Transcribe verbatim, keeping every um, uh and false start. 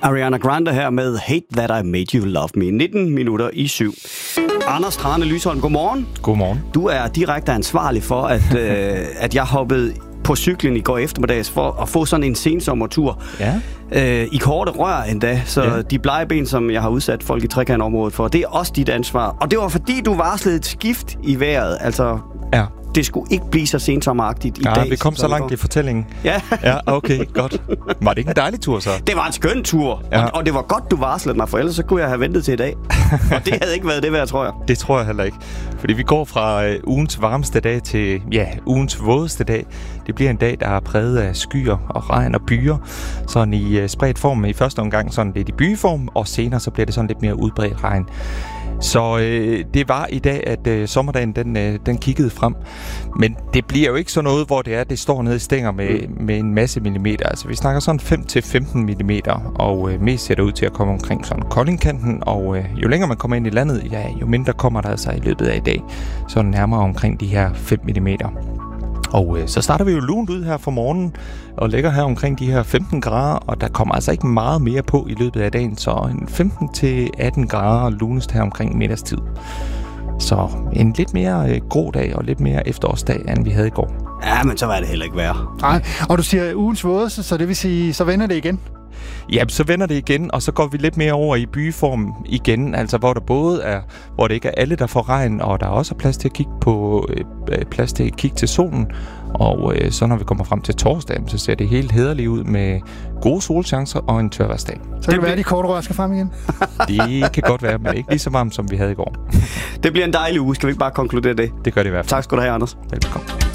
Ariana Grande her med Hate That I Made You Love Me. nitten minutter i syv. Anders Trane Lysholm, godmorgen. Godmorgen. Du er direkte ansvarlig for, at, øh, at jeg hoppede på cyklen i går eftermiddags for at få sådan en sensommertur. Ja. Øh, I korte rør endda, så ja. de blege ben, som jeg har udsat folk i trekantområdet for, det er også dit ansvar. Og det var fordi, du varslede et skift i vejret. Altså, ja. Det skulle ikke blive så sensommeragtigt i ja, dag. Vi kom så langt i fortællingen. Ja. Ja, okay, godt. Var det ikke en dejlig tur så? Det var en skøn tur, ja. og, og det var godt, du varslede mig, for ellers så kunne jeg have ventet til i dag. Og det havde ikke været det værd, tror jeg. Det tror jeg heller ikke. Fordi vi går fra øh, ugens varmeste dag til ja, ugens vådeste dag. Det bliver en dag, der er præget af skyer og regn og byer. Sådan i øh, spredt form i første omgang sådan lidt i bygeform, og senere så bliver det sådan lidt mere udbredt regn. Så øh, det var i dag, at øh, sommerdagen den, øh, den kiggede frem. Men det bliver jo ikke sådan noget, hvor det er, det står nede i stænger med, med en masse millimeter. Altså vi snakker sådan fem til femten millimeter, og øh, mest ser det ud til at komme omkring sådan Koldingkanten. Og øh, jo længere man kommer ind i landet, ja, jo mindre kommer der altså i løbet af i dag. Så nærmere omkring de her fem millimeter. Og øh, så starter vi jo lunt ud her for morgenen og ligger her omkring de her femten grader, og der kommer altså ikke meget mere på i løbet af dagen, så en femten til atten grader lunest her omkring middagstid. Så en lidt mere øh, grå dag og lidt mere efterårsdag, end vi havde i går. Ja, men så var det heller ikke værre. Nej, og du siger ugens vådeste, så det vil sige, så vender det igen? Ja, så vender det igen, og så går vi lidt mere over i byform igen, altså hvor der både er, hvor det ikke er alle, der får regn, og der er også plads til at kigge på, øh, plads til at kigge til solen, og øh, så når vi kommer frem til torsdag, så ser det helt hæderligt ud med gode solchancer og en tørværsdag. Så det kan være, at de korte rør skal frem igen? Det kan godt være, men ikke lige så varmt, som vi havde i går. Det bliver en dejlig uge, skal vi ikke bare konkludere det? Det gør det i hvert fald. Tak skal du have, Anders. Velbekomme.